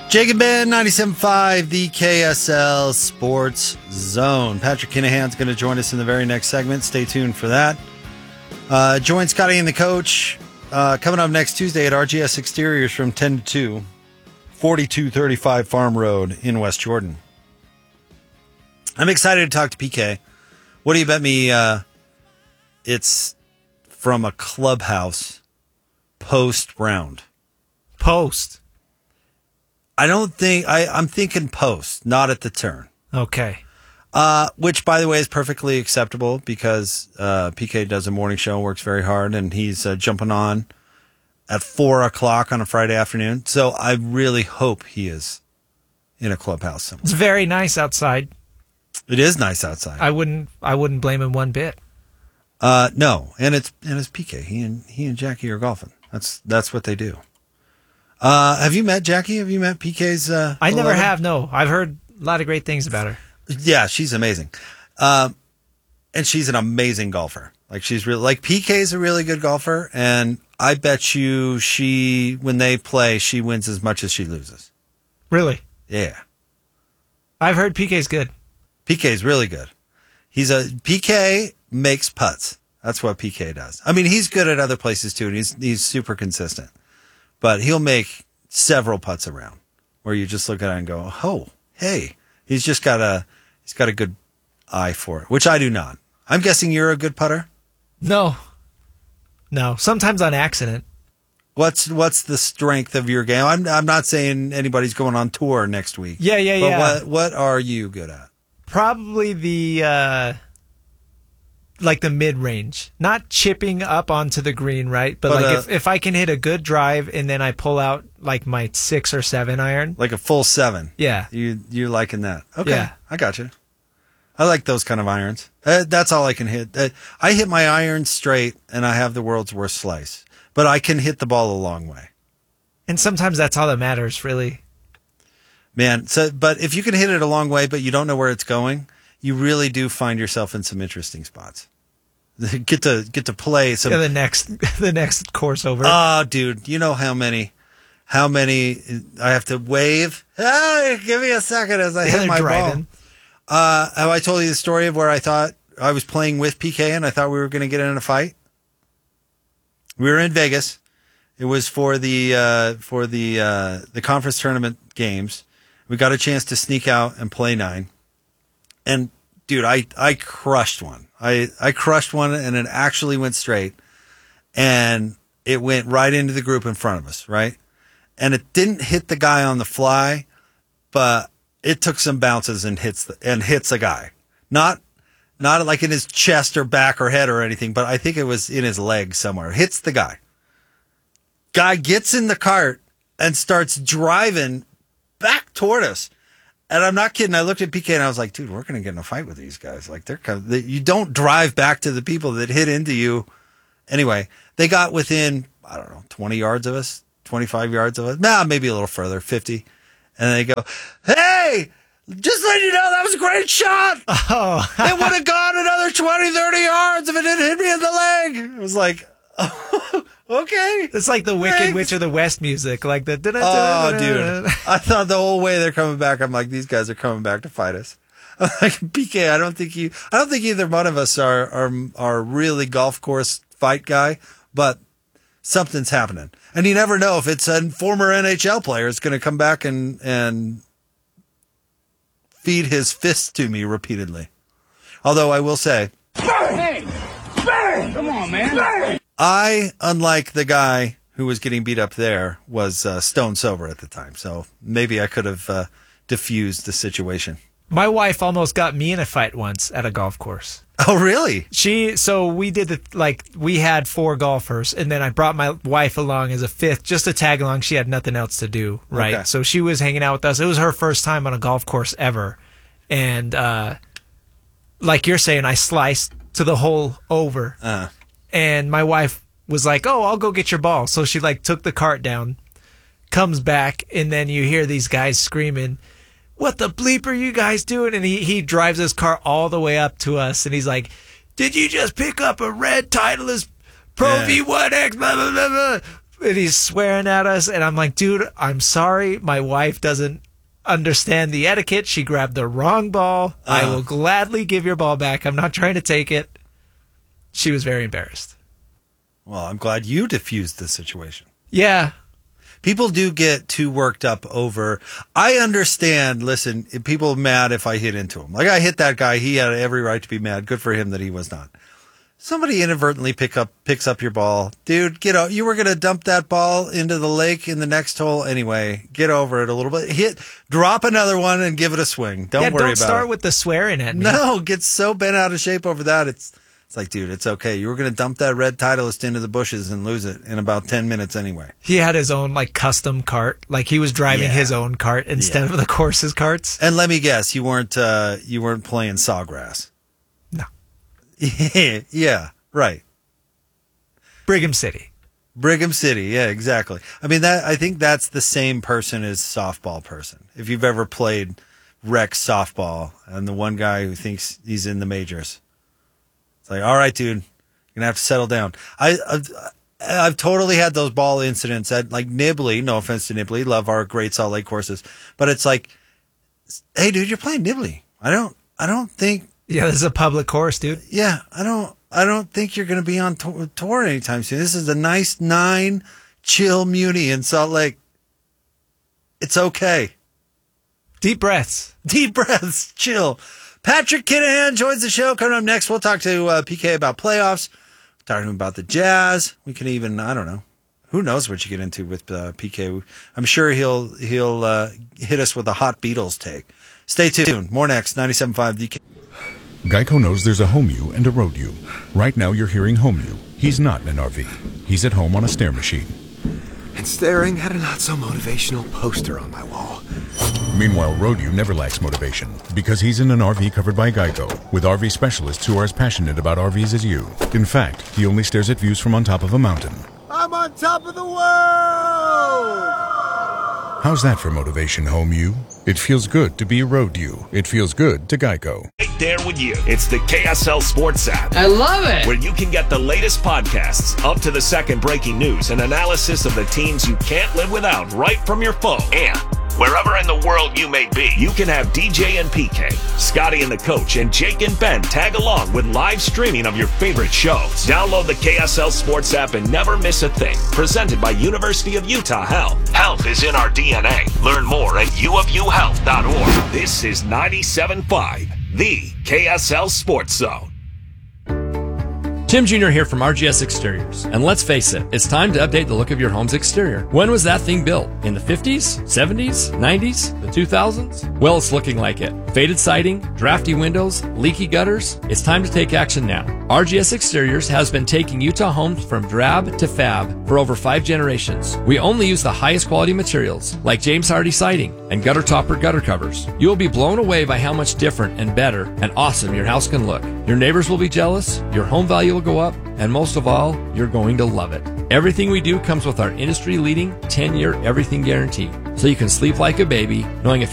Jake and Ben, 97.5, the KSL Sports Zone. Patrick Kinahan's going to join us in the very next segment. Stay tuned for that. Join Scotty and the coach coming up next Tuesday at RGS Exteriors from 10 to 2, 4235 Farm Road in West Jordan. I'm excited to talk to PK. What do you bet me it's from a clubhouse post-round? Post. I don't think I'm thinking post, not at the turn. Okay. Which, by the way, is perfectly acceptable because PK does a morning show, works very hard, and he's jumping on at 4 o'clock on a Friday afternoon. So I really hope he is in a clubhouse somewhere. It's very nice outside. It is nice outside. I wouldn't blame him one bit. No, and it's PK. He and Jackie are golfing. That's what they do. Have you met Jackie? Have you met PK's? I never have. No, I've heard a lot of great things about her. Yeah, she's amazing, and she's an amazing golfer. Like PK's a really good golfer, and I bet you when they play, she wins as much as she loses. Really? Yeah, I've heard PK's good. PK's really good. PK makes putts. That's what PK does. I mean, he's good at other places too, and he's super consistent. But he'll make several putts around where you just look at it and go, "Oh, hey." He's got a good eye for it, which I do not. I'm guessing you're a good putter? No. Sometimes on accident. What's the strength of your game? I'm not saying anybody's going on tour next week. Yeah. But what are you good at? Probably the mid-range. Not chipping up onto the green, right? But if I can hit a good drive and then I pull out like my 6 or 7 iron. Like a full 7. Yeah. You're liking that. Okay. Yeah. I got you. I like those kind of irons. That's all I can hit. I hit my irons straight and I have the world's worst slice. But I can hit the ball a long way. And sometimes that's all that matters, really. Man, but if you can hit it a long way but you don't know where it's going, you really do find yourself in some interesting spots. Get to play some. Yeah, the next course over. Oh, dude, you know how many I have to wave. Hey, give me a second as I hit my ball. Have I told you the story of where I thought I was playing with PK and I thought we were going to get in a fight? We were in Vegas. It was for the conference tournament games. We got a chance to sneak out and play 9. And dude, I crushed one. I crushed one and it actually went straight and it went right into the group in front of us, right? And it didn't hit the guy on the fly, but it took some bounces and hits a guy. Not like in his chest or back or head or anything, but I think it was in his leg somewhere. Hits the guy. Guy gets in the cart and starts driving back toward us. And I'm not kidding. I looked at PK and I was like, dude, we're going to get in a fight with these guys. Like you don't drive back to the people that hit into you. Anyway, they got within, 20 yards of us, 25 yards of us. Nah, maybe a little further, 50. And they go, hey, just letting you know that was a great shot. Oh. It would have gone another 20, 30 yards if it didn't hit me in the leg. It was like, oh, okay. It's like the Wicked Witch of the West music. Like the oh, dude. I thought the whole way they're coming back, I'm like, these guys are coming back to fight us. I'm like, PK, I don't think either one of us are really golf course fight guy, but something's happening. And you never know if it's a former NHL player is going to come back and feed his fists to me repeatedly. Although I will say, Bang! Bang! Come on, man. Bang! I, unlike the guy who was getting beat up there, was stone sober at the time. So maybe I could have diffused the situation. My wife almost got me in a fight once at a golf course. Oh, really? So we did we had 4 golfers, and then I brought my wife along as a 5th just to tag along. She had nothing else to do, right? Okay. So she was hanging out with us. It was her first time on a golf course ever. And like you're saying, I sliced to the hole over. And my wife was like, oh, I'll go get your ball. So she took the cart down, comes back, and then you hear these guys screaming, what the bleep are you guys doing? And he drives his car all the way up to us, and he's like, did you just pick up a red Titleist Pro V1X, blah, blah, blah, blah. And he's swearing at us, and I'm like, dude, I'm sorry. My wife doesn't understand the etiquette. She grabbed the wrong ball. I will gladly give your ball back. I'm not trying to take it. She was very embarrassed. Well, I'm glad you diffused the situation. Yeah. People do get too worked up over. I understand. Listen, people are mad if I hit into him. Like I hit that guy. He had every right to be mad. Good for him that he was not. Somebody inadvertently picks up your ball. Dude, get out. You were going to dump that ball into the lake in the next hole anyway. Get over it a little bit. Drop another one and give it a swing. Don't worry about it. Don't start with the swearing at me. No, get so bent out of shape over that. It's like, dude, it's okay. You were going to dump that red Titleist into the bushes and lose it in about 10 minutes anyway. He had his own like custom cart. Like he was driving his own cart instead of the course's carts. And let me guess, you weren't playing Sawgrass. No. Yeah, right. Brigham City. Yeah, exactly. I mean, I think that's the same person as softball person. If you've ever played rec softball and the one guy who thinks he's in the majors. It's like, all right, dude, you're going to have to settle down. I've totally had those ball incidents at like Nibley. No offense to Nibley. Love our Great Salt Lake courses. But it's like, hey, dude, you're playing Nibley. I don't think. Yeah, this is a public course, dude. Yeah, I don't think you're going to be on tour anytime soon. This is a nice 9 chill muni in Salt Lake. It's okay. Deep breaths. Chill. Patrick Kinahan joins the show. Coming up next, we'll talk to PK about playoffs. Talk to him about the Jazz. We can even, I don't know. Who knows what you get into with PK. I'm sure he'll hit us with a hot Beatles take. Stay tuned. More next. 97.5 DK. Geico knows there's a home you and a road you. Right now you're hearing home you. He's not in an RV. He's at home on a stair machine. And staring at a not-so-motivational poster on my wall. Meanwhile, road you never lacks motivation because he's in an RV covered by Geico with RV specialists who are as passionate about RVs as you. In fact, he only stares at views from on top of a mountain. I'm on top of the world! How's that for motivation, home you? It feels good to be a road you. It feels good to Geico. Right there with you. It's the KSL Sports app. I love it. Where you can get the latest podcasts, up to the second breaking news, and analysis of the teams you can't live without right from your phone. And wherever in the world you may be, you can have DJ and PK, Scotty and the coach, and Jake and Ben tag along with live streaming of your favorite shows. Download the KSL Sports app and never miss a thing. Presented by University of Utah Health. Health is in our DNA. Learn more at uofuhealth.org. This is 97.5, the KSL Sports Zone. Tim Jr. here from RGS Exteriors. And let's face it, it's time to update the look of your home's exterior. When was that thing built? In the 50s? 70s? 90s? The 2000s? Well, it's looking like it. Faded siding, drafty windows, leaky gutters. It's time to take action now. RGS Exteriors has been taking Utah homes from drab to fab for over 5 generations. We only use the highest quality materials, like James Hardy siding and gutter topper gutter covers. You will be blown away by how much different and better and awesome your house can look. Your neighbors will be jealous, your home value will go up, and most of all, you're going to love it. Everything we do comes with our industry-leading 10-year everything guarantee, so you can sleep like a baby knowing if